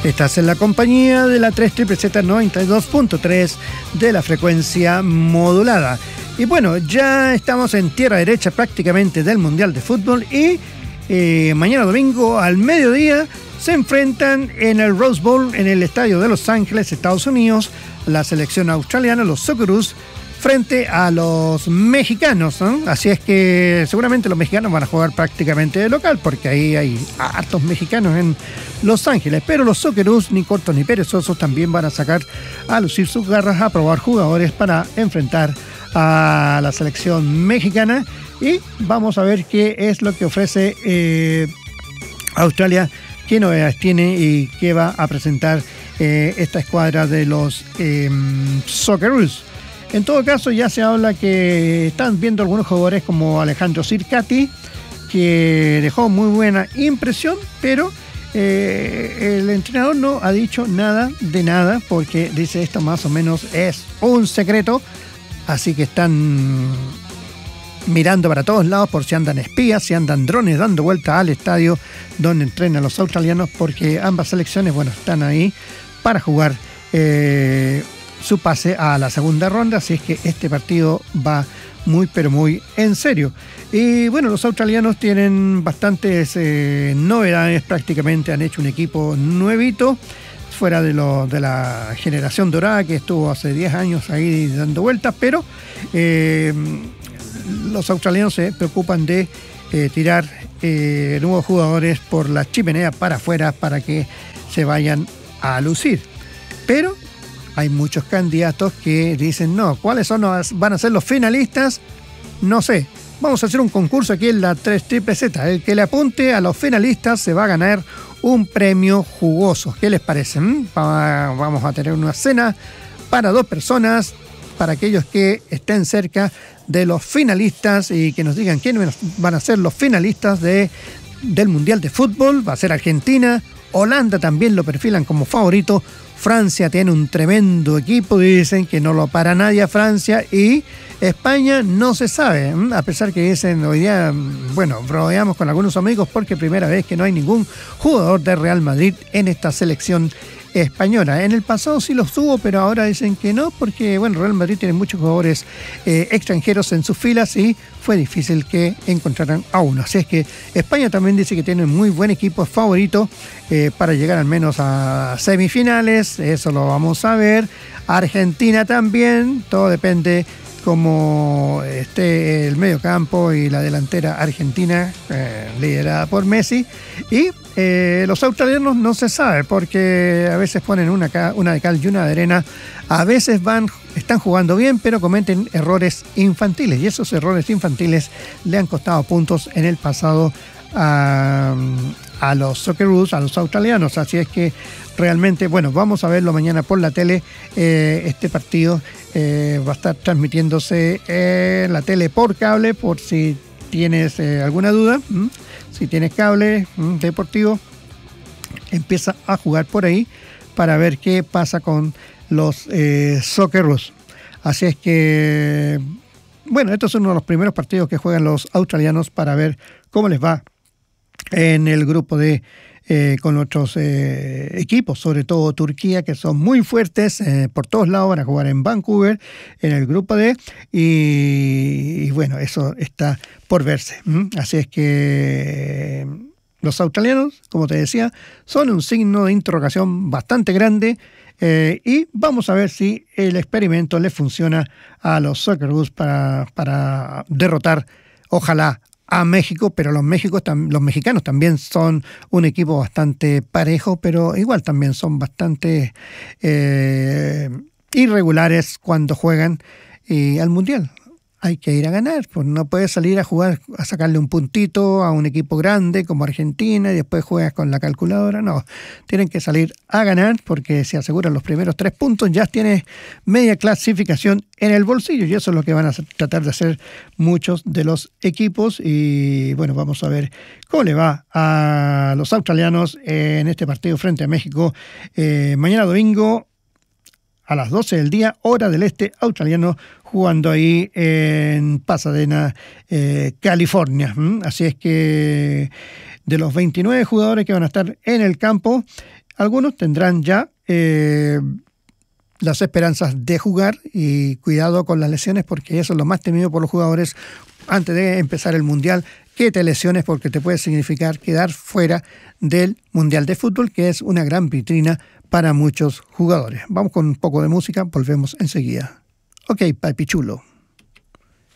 Estás en la compañía de la 3ZZZ 92.3 de la frecuencia modulada. Y bueno, ya estamos en tierra derecha prácticamente del Mundial de Fútbol y mañana domingo al mediodía se enfrentan en el Rose Bowl en el estadio de Los Ángeles, Estados Unidos, la selección australiana, los Socceroos, frente a los mexicanos, ¿no? Así es que seguramente los mexicanos van a jugar prácticamente de local, porque ahí hay hartos mexicanos en Los Ángeles, pero los Socceroos, ni cortos ni perezosos, también van a sacar a lucir sus garras, a probar jugadores para enfrentar a la selección mexicana, y vamos a ver qué es lo que ofrece Australia, qué novedades tiene y qué va a presentar esta escuadra de los Socceroos. En todo caso, ya se habla que están viendo algunos jugadores como Alejandro Circati, que dejó muy buena impresión, pero el entrenador no ha dicho nada de nada, porque dice esto más o menos es un secreto, así que están mirando para todos lados por si andan espías, si andan drones dando vueltas al estadio donde entrenan los australianos, porque ambas selecciones, bueno, están ahí para jugar su pase a la segunda ronda, así es que este partido va muy pero muy en serio. Y bueno, los australianos tienen bastantes novedades, prácticamente han hecho un equipo nuevito, fuera de la generación dorada que estuvo hace 10 años ahí dando vueltas, pero los australianos se preocupan de tirar nuevos jugadores por la chimenea para afuera para que se vayan a lucir. Pero hay muchos candidatos que dicen, no, ¿cuáles van a ser los finalistas? No sé. Vamos a hacer un concurso aquí en la 3ZZZ. El que le apunte a los finalistas se va a ganar un premio jugoso. ¿Qué les parece? Vamos a tener una cena para 2 personas, para aquellos que estén cerca de los finalistas y que nos digan quiénes van a ser los finalistas del Mundial de Fútbol. Va a ser Argentina, Holanda también lo perfilan como favorito, Francia tiene un tremendo equipo, dicen que no lo para nadie a Francia, y España no se sabe, a pesar que dicen hoy día, bueno, bromeamos con algunos amigos porque primera vez que no hay ningún jugador de Real Madrid en esta selección española. En el pasado sí los tuvo, pero ahora dicen que no, porque bueno, Real Madrid tiene muchos jugadores extranjeros en sus filas y fue difícil que encontraran a uno. Así es que España también dice que tiene un muy buen equipo favorito para llegar al menos a semifinales, eso lo vamos a ver. Argentina también, todo depende cómo esté el medio campo y la delantera argentina, liderada por Messi. Y los australianos no se sabe, porque a veces ponen una de cal y una de arena. A veces están jugando bien, pero cometen errores infantiles, y esos errores infantiles le han costado puntos en el pasado a los Socceroos, a los australianos. Así es que realmente, bueno, vamos a verlo mañana por la tele. Este partido va a estar transmitiéndose en la tele por cable, por si tienes alguna duda. Si tienes cable deportivo, empieza a jugar por ahí para ver qué pasa con los Socceroos. Así es que, bueno, estos son uno de los primeros partidos que juegan los australianos para ver cómo les va en el grupo D con otros equipos, sobre todo Turquía, que son muy fuertes por todos lados. Van a jugar en Vancouver en el grupo D y bueno, eso está por verse. Así es que los australianos, como te decía, son un signo de interrogación bastante grande, y vamos a ver si el experimento le funciona a los Socceroos para derrotar, ojalá, a México. Pero los mexicanos también son un equipo bastante parejo, pero igual también son bastante irregulares cuando juegan al Mundial. Hay que ir a ganar, pues no puedes salir a jugar a sacarle un puntito a un equipo grande como Argentina y después juegas con la calculadora. No, tienen que salir a ganar, porque si aseguran los primeros 3 puntos ya tienes media clasificación en el bolsillo, y eso es lo que van a tratar de hacer muchos de los equipos. Y bueno, vamos a ver cómo le va a los australianos en este partido frente a México mañana domingo a las 12 del día, hora del este australiano, jugando ahí en Pasadena, California. Así es que de los 29 jugadores que van a estar en el campo, Algunos tendrán ya las esperanzas de jugar, y cuidado con las lesiones, porque eso es lo más temido por los jugadores antes de empezar el Mundial, que te lesiones, porque te puede significar quedar fuera del Mundial de Fútbol, que es una gran vitrina para muchos jugadores. Vamos con un poco de música, volvemos enseguida. Ok, papi chulo.